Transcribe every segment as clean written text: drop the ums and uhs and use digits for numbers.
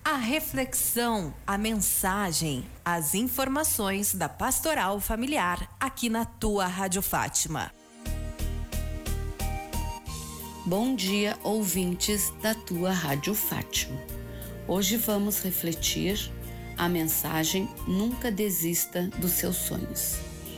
A reflexão, a mensagem, as informações da Pastoral Familiar aqui na tua Rádio Fátima. Bom dia, ouvintes da tua Rádio Fátima. Hoje vamos refletir a mensagem Nunca desista dos seus sonhos.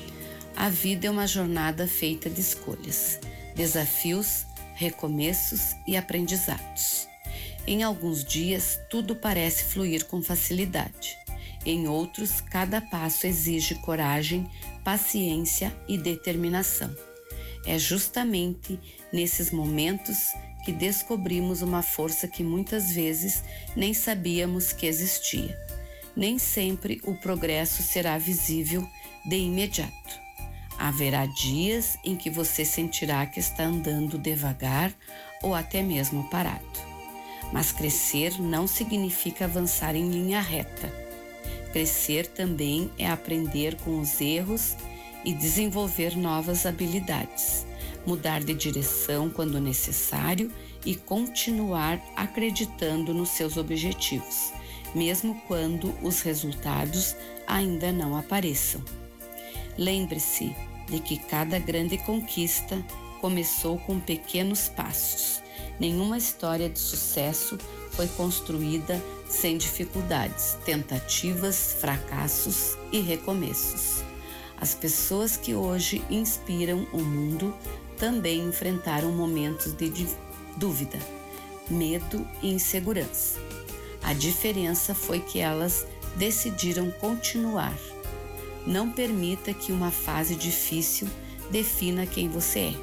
A vida é uma jornada feita de escolhas, desafios, recomeços e aprendizados. Em alguns dias, tudo parece fluir com facilidade. Em outros, cada passo exige coragem, paciência e determinação. É justamente nesses momentos que descobrimos uma força que muitas vezes nem sabíamos que existia. Nem sempre o progresso será visível de imediato. Haverá dias em que você sentirá que está andando devagar ou até mesmo parado. Mas crescer não significa avançar em linha reta. Crescer também é aprender com os erros e desenvolver novas habilidades, mudar de direção quando necessário e continuar acreditando nos seus objetivos, mesmo quando os resultados ainda não apareçam. Lembre-se de que cada grande conquista começou com pequenos passos. Nenhuma história de sucesso foi construída sem dificuldades, tentativas, fracassos e recomeços. As pessoas que hoje inspiram o mundo também enfrentaram momentos de dúvida, medo e insegurança. A diferença foi que elas decidiram continuar. Não permita que uma fase difícil defina quem você é.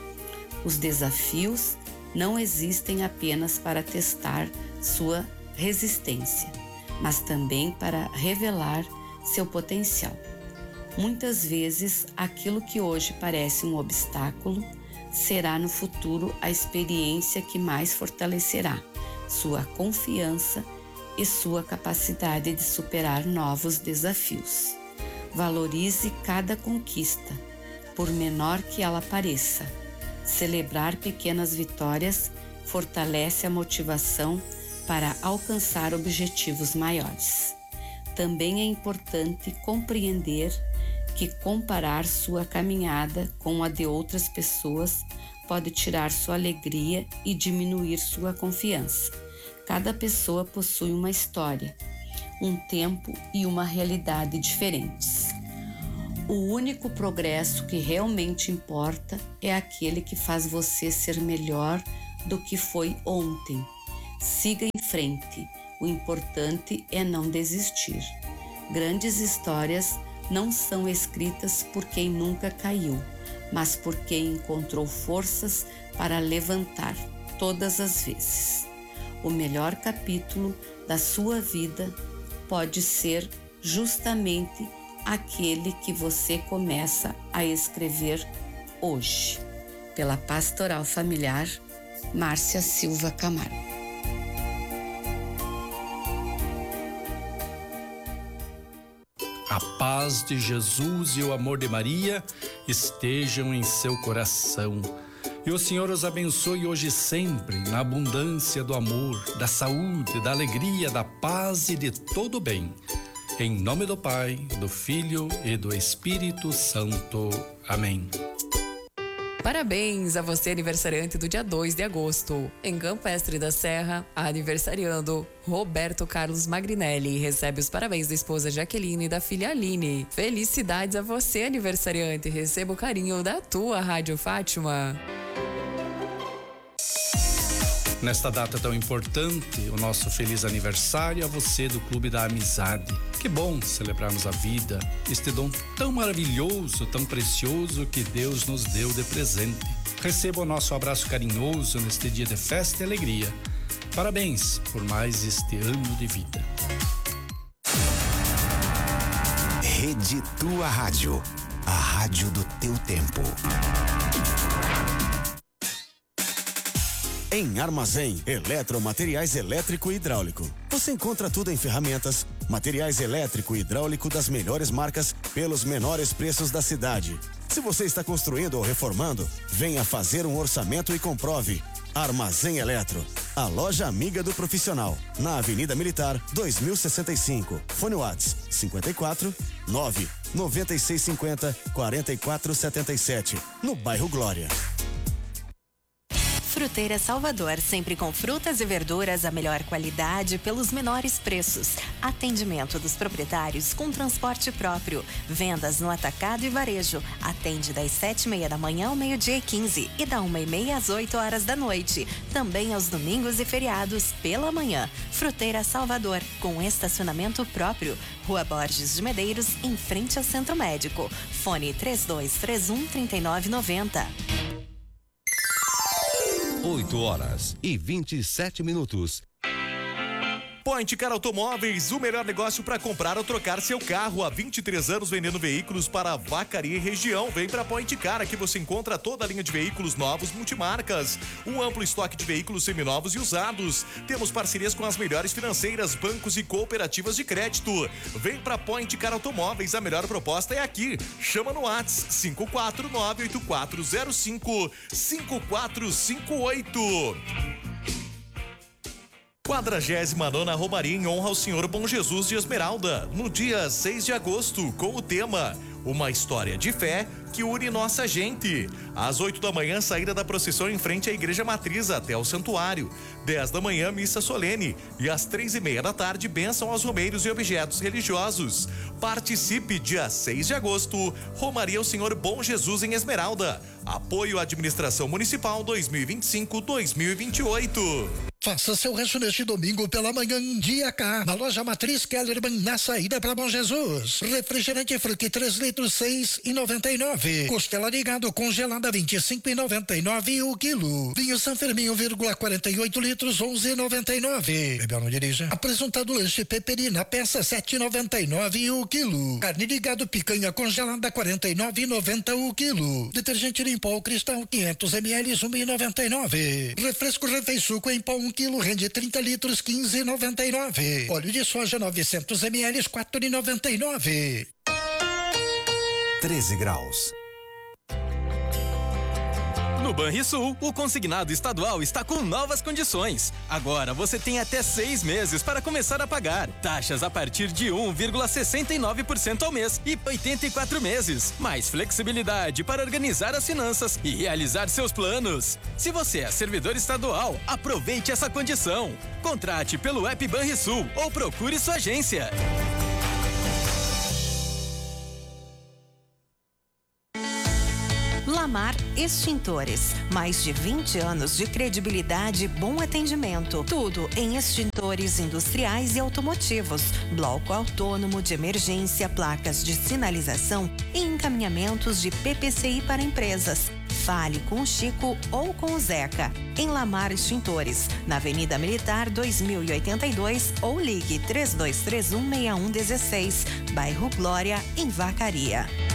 Os desafios não existem apenas para testar sua resistência, mas também para revelar seu potencial. Muitas vezes, aquilo que hoje parece um obstáculo será no futuro a experiência que mais fortalecerá sua confiança e sua capacidade de superar novos desafios. Valorize cada conquista, por menor que ela pareça. Celebrar pequenas vitórias fortalece a motivação para alcançar objetivos maiores. Também é importante compreender que comparar sua caminhada com a de outras pessoas pode tirar sua alegria e diminuir sua confiança. Cada pessoa possui uma história, um tempo e uma realidade diferentes. O único progresso que realmente importa é aquele que faz você ser melhor do que foi ontem. Siga em frente. O importante é não desistir. Grandes histórias não são escritas por quem nunca caiu, mas por quem encontrou forças para levantar todas as vezes. O melhor capítulo da sua vida pode ser justamente aquele que você começa a escrever hoje. Pela Pastoral Familiar, Márcia Silva Camargo. A paz de Jesus e o amor de Maria estejam em seu coração. E o Senhor os abençoe hoje e sempre, na abundância do amor, da saúde, da alegria, da paz e de todo o bem. Em nome do Pai, do Filho e do Espírito Santo. Amém. Parabéns a você, aniversariante do dia 2 de agosto. Em Campestre da Serra, aniversariando Roberto Carlos Magrinelli. Recebe os parabéns da esposa Jaqueline e da filha Aline. Felicidades a você, aniversariante. Receba o carinho da tua Rádio Fátima. Nesta data tão importante, o nosso feliz aniversário a você do Clube da Amizade. Que bom celebrarmos a vida, este dom tão maravilhoso, tão precioso que Deus nos deu de presente. Receba o nosso abraço carinhoso neste dia de festa e alegria. Parabéns por mais este ano de vida. Rede Tua Rádio, a rádio do teu tempo. Em Armazém Eletromateriais Elétrico e Hidráulico. Você encontra tudo em ferramentas, materiais elétrico e hidráulico das melhores marcas pelos menores preços da cidade. Se você está construindo ou reformando, venha fazer um orçamento e comprove. Armazém Eletro. A loja amiga do profissional, na Avenida Militar 2065. Fone Whats 54 9 9650 4477, no bairro Glória. Fruteira Salvador, sempre com frutas e verduras a melhor qualidade pelos menores preços. Atendimento dos proprietários com transporte próprio. Vendas no atacado e varejo. Atende das 7h30 da manhã ao 12h15 e da 1h30 às 8 horas da noite. Também aos domingos e feriados pela manhã. Fruteira Salvador, com estacionamento próprio. Rua Borges de Medeiros, em frente ao Centro Médico. Fone 3231-3990. 8h27. Point Car Automóveis, o melhor negócio para comprar ou trocar seu carro. Há 23 anos vendendo veículos para Vacaria e região. Vem para Point Car, aqui você encontra toda a linha de veículos novos multimarcas, um amplo estoque de veículos seminovos e usados. Temos parcerias com as melhores financeiras, bancos e cooperativas de crédito. Vem para Point Car Automóveis, a melhor proposta é aqui. Chama no WhatsApp 54984055458. 49ª Romaria em honra ao Senhor Bom Jesus de Esmeralda, no dia 6 de agosto, com o tema Uma História de Fé que une nossa gente. Às 8 da manhã, saída da procissão em frente à Igreja Matriz até o Santuário. 10 da manhã, missa solene. E às 3h30 da tarde, bênção aos romeiros e objetos religiosos. Participe, dia 6 de agosto, Romaria ao Senhor Bom Jesus em Esmeralda. Apoio à Administração Municipal 2025-2028. Faça seu rancho neste domingo pela manhã, dia K, na loja Matriz Kellerman, na saída para Bom Jesus. Refrigerante Fruc 3 litros, R$6,99. Costela de gado congelada, R$25,99 o quilo. Vinho San Fermin, 1,48 litros, R$11,99. Bebeu, não dirija. Apresentado lanche Peperina, peça R$7,99 o quilo. Carne de gado picanha congelada, R$49,90 o quilo. Detergente Limpol Cristal, 500 ml, R$1,99. Refresco Refeiçuco em pó, 1 quilo, rende 30 litros, R$15,99. Óleo de soja, 900 ml, R$4,99. 13 graus. No Banrisul, o consignado estadual está com novas condições. Agora você tem até 6 meses para começar a pagar. Taxas a partir de 1,69% ao mês e 84 meses. Mais flexibilidade para organizar as finanças e realizar seus planos. Se você é servidor estadual, aproveite essa condição. Contrate pelo app Banrisul ou procure sua agência. Lamar Extintores. Mais de 20 anos de credibilidade e bom atendimento. Tudo em extintores industriais e automotivos. Bloco autônomo de emergência, placas de sinalização e encaminhamentos de PPCI para empresas. Fale com o Chico ou com o Zeca. Em Lamar Extintores, na Avenida Militar 2082 ou ligue 3231-6116, bairro Glória, em Vacaria.